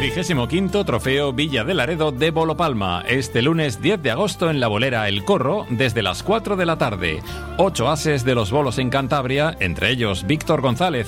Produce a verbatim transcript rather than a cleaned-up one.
trigésimo quinto Trofeo Villa de Laredo de Bolopalma, este lunes diez de agosto en la bolera El Corro, desde las cuatro de la tarde. Ocho ases de los bolos en Cantabria, entre ellos Víctor González,